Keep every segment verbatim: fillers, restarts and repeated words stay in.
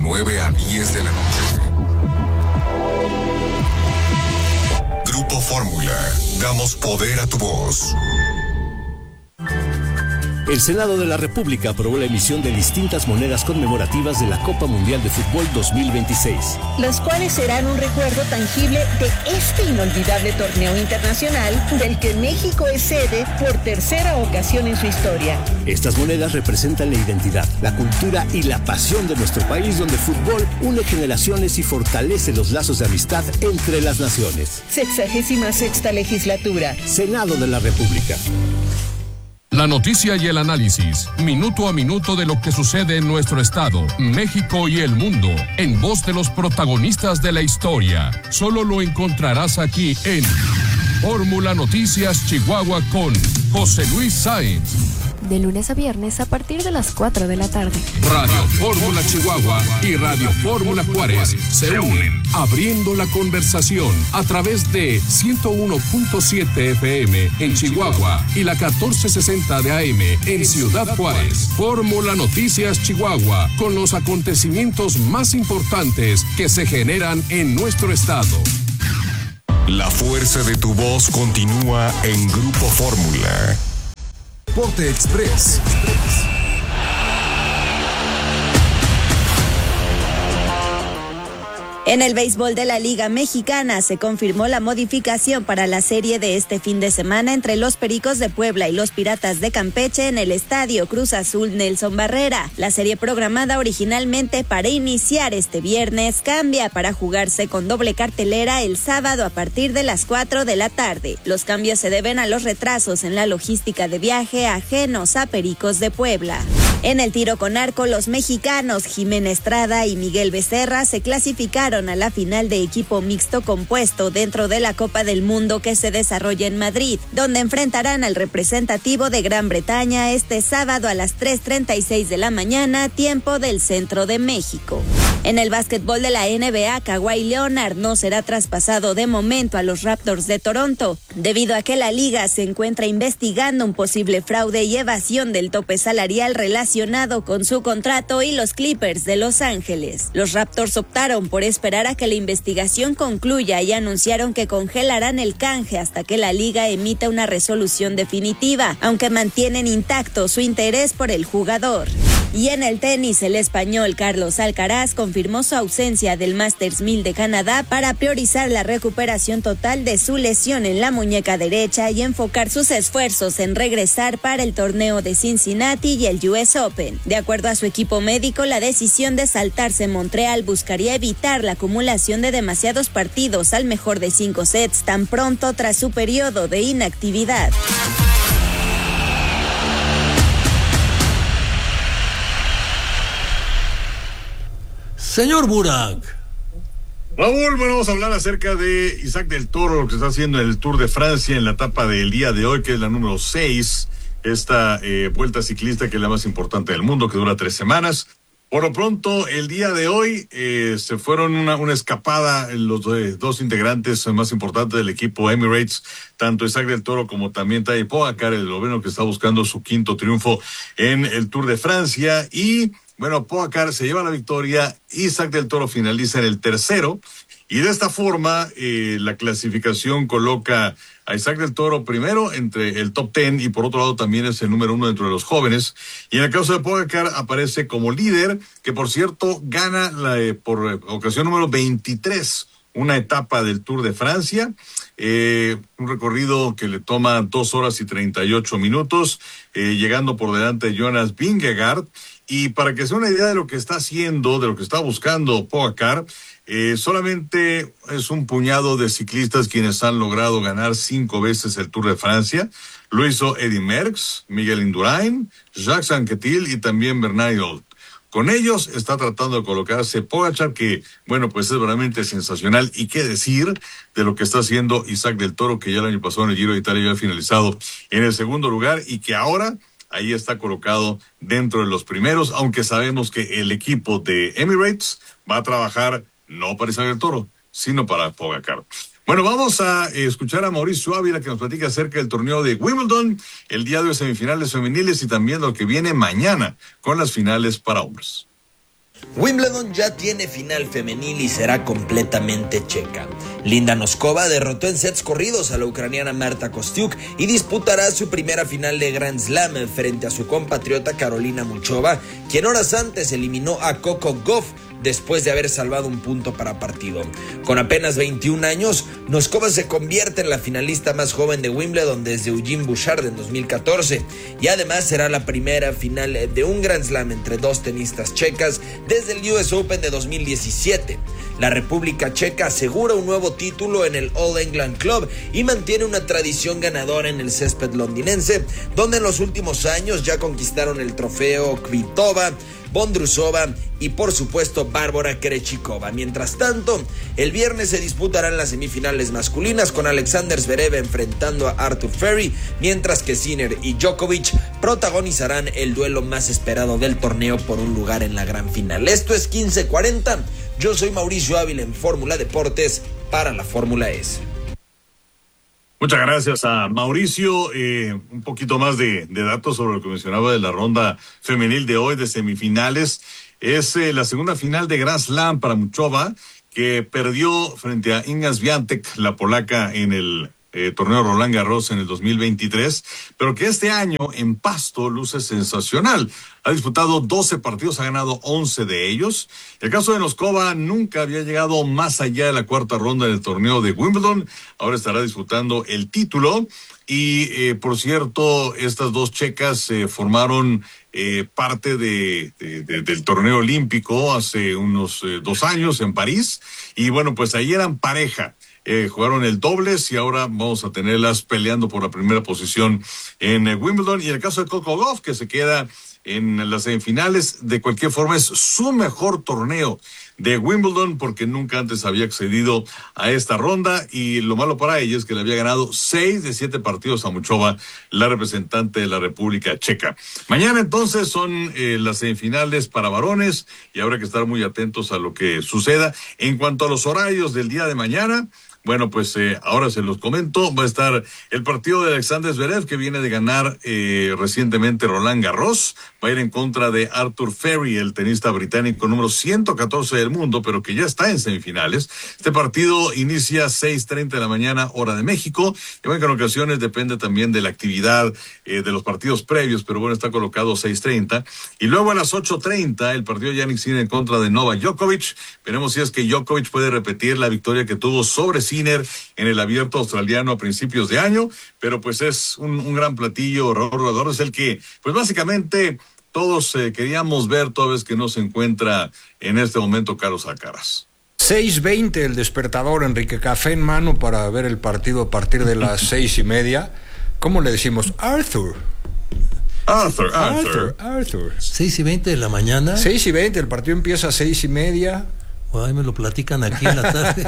nueve a diez de la noche. Grupo Fórmula, damos poder a tu voz. El Senado de la República aprobó la emisión de distintas monedas conmemorativas de la Copa Mundial de Fútbol dos mil veintiséis. Las cuales serán un recuerdo tangible de este inolvidable torneo internacional del que México es sede por tercera ocasión en su historia. Estas monedas representan la identidad, la cultura y la pasión de nuestro país, donde el fútbol une generaciones y fortalece los lazos de amistad entre las naciones. Sexagésima sexta legislatura. Senado de la República. La noticia y el análisis, minuto a minuto de lo que sucede en nuestro estado, México y el mundo, en voz de los protagonistas de la historia. Solo lo encontrarás aquí en Fórmula Noticias Chihuahua con José Luis Sáenz. De lunes a viernes a partir de las cuatro de la tarde. Radio Fórmula Chihuahua y Radio Fórmula Juárez se unen, abriendo la conversación a través de ciento uno punto siete F M en Chihuahua y la catorce sesenta de A M en Ciudad Juárez. Fórmula Noticias Chihuahua, con los acontecimientos más importantes que se generan en nuestro estado. La fuerza de tu voz continúa en Grupo Fórmula. Deporte Express. En el béisbol de la Liga Mexicana se confirmó la modificación para la serie de este fin de semana entre los Pericos de Puebla y los Piratas de Campeche en el Estadio Cruz Azul Nelson Barrera. La serie programada originalmente para iniciar este viernes cambia para jugarse con doble cartelera el sábado a partir de las cuatro de la tarde. Los cambios se deben a los retrasos en la logística de viaje ajenos a Pericos de Puebla. En el tiro con arco, los mexicanos Jimena Estrada y Miguel Becerra se clasificaron a la final de equipo mixto compuesto dentro de la Copa del Mundo que se desarrolla en Madrid, donde enfrentarán al representativo de Gran Bretaña este sábado a las tres treinta y seis de la mañana, tiempo del centro de México. En el básquetbol de la N B A, Kawhi Leonard no será traspasado de momento a los Raptors de Toronto, debido a que la liga se encuentra investigando un posible fraude y evasión del tope salarial relacionado con su contrato y los Clippers de Los Ángeles. Los Raptors optaron por esperar a que la investigación concluya y anunciaron que congelarán el canje hasta que la liga emita una resolución definitiva, aunque mantienen intacto su interés por el jugador. Y en el tenis, el español Carlos Alcaraz confirmó su ausencia del Masters mil de Canadá para priorizar la recuperación total de su lesión en la muñeca derecha y enfocar sus esfuerzos en regresar para el torneo de Cincinnati y el U S Open. De acuerdo a su equipo médico, la decisión de saltarse Montreal buscaría evitar la acumulación de demasiados partidos al mejor de cinco sets tan pronto tras su periodo de inactividad. Señor Burak. Raúl, bueno, vamos a hablar acerca de Isaac del Toro, lo que está haciendo en el Tour de Francia en la etapa del día de hoy, que es la número seis, esta eh, vuelta ciclista que es la más importante del mundo, que dura tres semanas. Por lo pronto, el día de hoy eh, se fueron una, una escapada los eh, dos integrantes más importantes del equipo Emirates, tanto Isaac del Toro como también Tadej Pogačar, el esloveno que está buscando su quinto triunfo en el Tour de Francia. Y bueno, Pogačar se lleva la victoria, Isaac del Toro finaliza en el tercero, y de esta forma eh, la clasificación coloca a Isaac del Toro primero entre el top ten y por otro lado también es el número uno dentro de los jóvenes. Y en el caso de Pogačar aparece como líder, que por cierto gana la, eh, por ocasión número veintitrés una etapa del Tour de Francia, eh, un recorrido que le toma dos horas y treinta y ocho minutos, eh, llegando por delante de Jonas Vingegaard. Y para que sea una idea de lo que está haciendo, de lo que está buscando Pogačar, eh, solamente es un puñado de ciclistas quienes han logrado ganar cinco veces el Tour de Francia. Lo hizo Eddy Merckx, Miguel Indurain, Jacques Anquetil y también Bernard Hinault. Con ellos está tratando de colocarse Pogačar, que, bueno, pues es realmente sensacional. Y qué decir de lo que está haciendo Isaac del Toro, que ya el año pasado en el Giro de Italia ya ha finalizado en el segundo lugar y que ahora ahí está colocado dentro de los primeros, aunque sabemos que el equipo de Emirates va a trabajar no para Isaac del Toro, sino para Pogačar. Bueno, vamos a escuchar a Mauricio Ávila, que nos platica acerca del torneo de Wimbledon, el día de hoy semifinales femeniles y también lo que viene mañana con las finales para hombres. Wimbledon ya tiene final femenil y será completamente checa. Linda Noskova derrotó en sets corridos a la ucraniana Marta Kostyuk y disputará su primera final de Grand Slam frente a su compatriota Karolina Muchova, quien horas antes eliminó a Coco Gauff después de haber salvado un punto para partido. Con apenas veintiún años, Noskova se convierte en la finalista más joven de Wimbledon desde Eugene Bouchard en dos mil catorce y además será la primera final de un Grand Slam entre dos tenistas checas desde el U S Open de dos mil diecisiete. La República Checa asegura un nuevo título en el All England Club y mantiene una tradición ganadora en el césped londinense, donde en los últimos años ya conquistaron el trofeo Kvitova, Bondrusova y por supuesto Bárbara Krejcikova. Mientras tanto, el viernes se disputarán las semifinales masculinas con Alexander Zverev enfrentando a Arthur Ferry, mientras que Sinner y Djokovic protagonizarán el duelo más esperado del torneo por un lugar en la gran final. Esto es quince cuarenta. Yo soy Mauricio Ávila en Fórmula Deportes para la Fórmula S. Muchas gracias a Mauricio. Eh, un poquito más de, de datos sobre lo que mencionaba de la ronda femenil de hoy de semifinales. Es eh, la segunda final de Grand Slam para Muchova, que perdió frente a Iga Świątek, la polaca, en el eh, torneo Roland Garros en el dos mil veintitrés, pero que este año en pasto luce sensacional. Ha disputado doce partidos, ha ganado once de ellos. El caso de Noskova nunca había llegado más allá de la cuarta ronda del torneo de Wimbledon. Ahora estará disputando el título. Y, eh, por cierto, estas dos checas eh, formaron eh, parte de, de, de, del torneo olímpico hace unos eh, dos años en París. Y bueno, pues ahí eran pareja. Eh, jugaron el dobles y ahora vamos a tenerlas peleando por la primera posición en eh, Wimbledon. Y el caso de Coco Gauff, que se queda en las semifinales, de cualquier forma es su mejor torneo de Wimbledon porque nunca antes había accedido a esta ronda, y lo malo para ella es que le había ganado seis de siete partidos a Muchova, la representante de la República Checa. Mañana entonces son eh, las semifinales para varones y habrá que estar muy atentos a lo que suceda. En cuanto a los horarios del día de mañana, bueno, pues eh, ahora se los comento. Va a estar el partido de Alexander Zverev, que viene de ganar eh, recientemente Roland Garros. Va a ir en contra de Arthur Ferry, el tenista británico número ciento catorce del mundo, pero que ya está en semifinales. Este partido inicia seis treinta de la mañana, hora de México. Y bueno, que en ocasiones depende también de la actividad eh, de los partidos previos, pero bueno, está colocado seis treinta. Y luego a las ocho treinta, el partido de Jannik Sinner en contra de Novak Djokovic. Veremos si es que Djokovic puede repetir la victoria que tuvo sobre Sinner en el Abierto Australiano a principios de año, pero pues es un, un gran platillo. Raúl Rodador es el que, pues básicamente todos eh, queríamos ver, toda vez que no se encuentra en este momento Carlos Alcaraz. seis veinte el despertador, Enrique, café en mano para ver el partido a partir de las seis y media. ¿Cómo le decimos? Arthur. Arthur, Arthur. Arthur, Arthur. seis y veinte de la mañana. seis y veinte, el partido empieza a seis y media. Ay, me lo platican aquí en la tarde.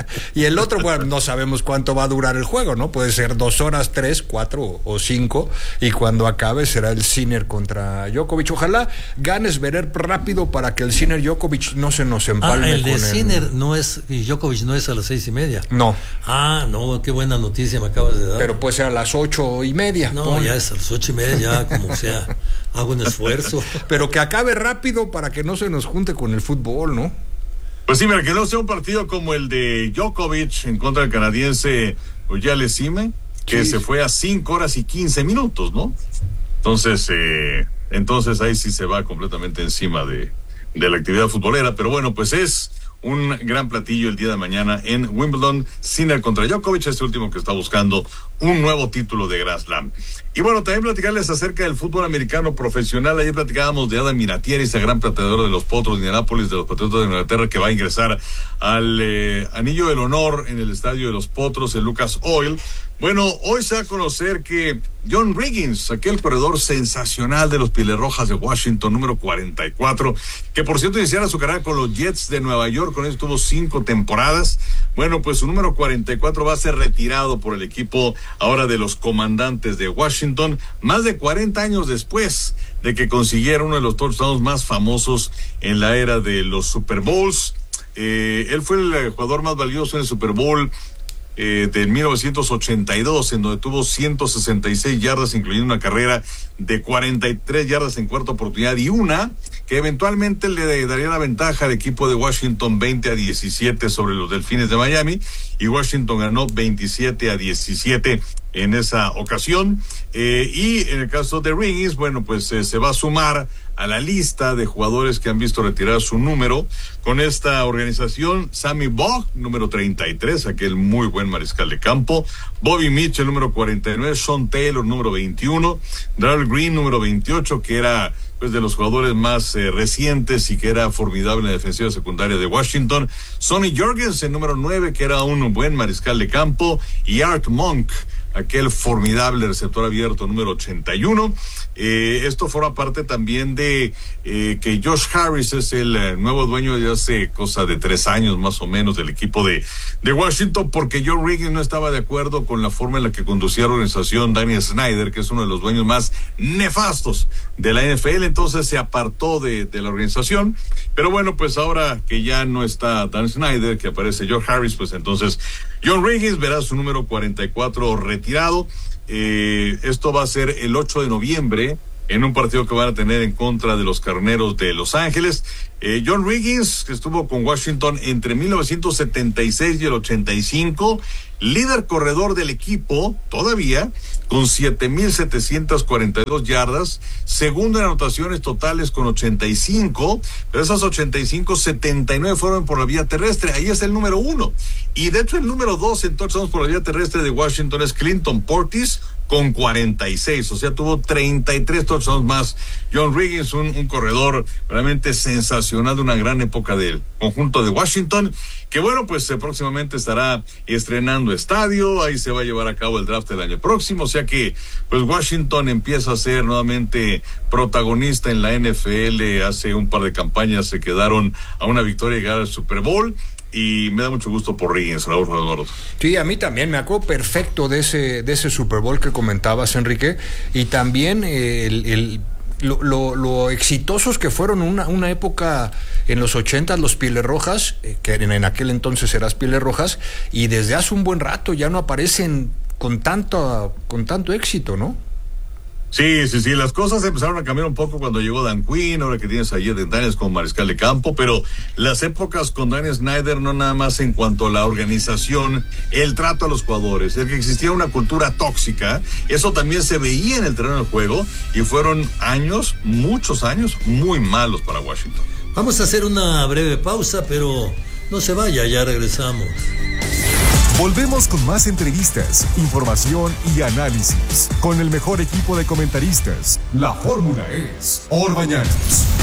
Y el otro, bueno, no sabemos cuánto va a durar el juego, ¿no? Puede ser dos horas, tres, cuatro o cinco, y cuando acabe será el Sinner contra Djokovic. Ojalá gane Zverev rápido para que el Sinner Djokovic no se nos empalme. Ah, el de con Sinner el... no es, y Djokovic no es a las seis y media. No. Ah, no, qué buena noticia me acabas de dar. Pero puede ser a las ocho y media. No, pon. ya es a las ocho y media, ya como sea, hago un esfuerzo. Pero que acabe rápido para que no se nos junte con el fútbol, ¿no? Pues sí, mira, que no sea un partido como el de Djokovic en contra del canadiense Oyale Sime, que sí se fue a cinco horas y quince minutos, ¿no? Entonces, eh, entonces ahí sí se va completamente encima de, de la actividad futbolera, pero bueno, pues es un gran platillo el día de mañana en Wimbledon. Sinner contra Djokovic, este último que está buscando un nuevo título de Grand Slam. Y bueno, también platicarles acerca del fútbol americano profesional. Ayer platicábamos de Adam Vinatieri, ese gran plateador de los Potros de Indianápolis, de los Patriotas de Inglaterra, que va a ingresar al eh, Anillo del Honor en el estadio de los Potros, en Lucas Oil. Bueno, hoy se va a conocer que John Riggins, aquel corredor sensacional de los Pieles Rojas de Washington, número cuarenta y cuatro, que por cierto iniciara su carrera con los Jets de Nueva York, con eso tuvo cinco temporadas. Bueno, pues su número cuarenta y cuatro va a ser retirado por el equipo ahora de los Comandantes de Washington, más de cuarenta años después de que consiguiera uno de los touchdowns más famosos en la era de los Super Bowls. Eh, él fue el jugador más valioso en el Super Bowl eh, de mil novecientos ochenta y dos, en donde tuvo ciento sesenta y seis yardas, incluyendo una carrera de cuarenta y tres yardas en cuarta oportunidad y una que eventualmente le daría la ventaja al equipo de Washington veinte a diecisiete sobre los Delfines de Miami, y Washington ganó veintisiete a diecisiete en esa ocasión. Eh, y en el caso de Riggins, bueno, pues eh, se va a sumar a la lista de jugadores que han visto retirar su número con esta organización: Sammy Baugh, número treinta y tres, aquel muy buen mariscal de campo; Bobby Mitchell, número cuarenta y nueve; Sean Taylor, número veintiuno; Darrell Green, número veintiocho, que era pues de los jugadores más eh, recientes y que era formidable en la defensiva secundaria de Washington; Sonny Jorgensen, número nueve, que era un buen mariscal de campo; y Art Monk, aquel formidable receptor abierto, número ochenta y uno. Eh, esto forma parte también de eh, que Josh Harris es el eh, nuevo dueño de hace cosa de tres años más o menos del equipo de, de Washington, porque Joe Riggins no estaba de acuerdo con la forma en la que conducía la organización Daniel Snyder, que es uno de los dueños más nefastos de la N F L, entonces se apartó de, de la organización. Pero bueno, pues ahora que ya no está Dan Snyder, que aparece Joe Harris, pues entonces John Riggins verá su número cuarenta y cuatro retirado. Eh, esto va a ser el ocho de noviembre en un partido que van a tener en contra de los Carneros de Los Ángeles. Eh, John Riggins, que estuvo con Washington entre mil novecientos setenta y seis y el ochenta y cinco, líder corredor del equipo todavía, con siete mil setecientas cuarenta y dos yardas, segundo en anotaciones totales con ochenta y cinco, pero esas ochenta y cinco, setenta y nueve fueron por la vía terrestre. Ahí es el número uno. Y de hecho el número dos en touchdowns por la vía terrestre de Washington es Clinton Portis, con cuarenta y seis, o sea, tuvo treinta y tres touchdowns más. John Riggins, un, un corredor realmente sensacional de una gran época del conjunto de Washington, que bueno, pues eh, próximamente estará estrenando estadio, ahí se va a llevar a cabo el draft del año próximo, o sea que pues Washington empieza a ser nuevamente protagonista en la N F L. Hace un par de campañas se quedaron a una victoria y llegar al Super Bowl. Y me da mucho gusto por Riggins, Raúl Eduardo. Sí, a mí también, me acuerdo perfecto de ese, de ese Super Bowl que comentabas, Enrique, y también eh, el, el lo, lo, lo exitosos que fueron una, una época en los ochentas los Pieles Rojas, eh, que en, en aquel entonces eras Pieles Rojas, y desde hace un buen rato ya no aparecen con tanto, con tanto éxito, ¿no? Sí, sí, sí, las cosas empezaron a cambiar un poco cuando llegó Dan Quinn, ahora que tienes a Jaden Daniels como mariscal de campo, pero las épocas con Daniel Snyder no nada más en cuanto a la organización, el trato a los jugadores, el que existía una cultura tóxica, eso también se veía en el terreno del juego, y fueron años, muchos años, muy malos para Washington. Vamos a hacer una breve pausa, pero no se vaya, ya regresamos. Volvemos con más entrevistas, información y análisis con el mejor equipo de comentaristas. La fórmula es Orbañanos.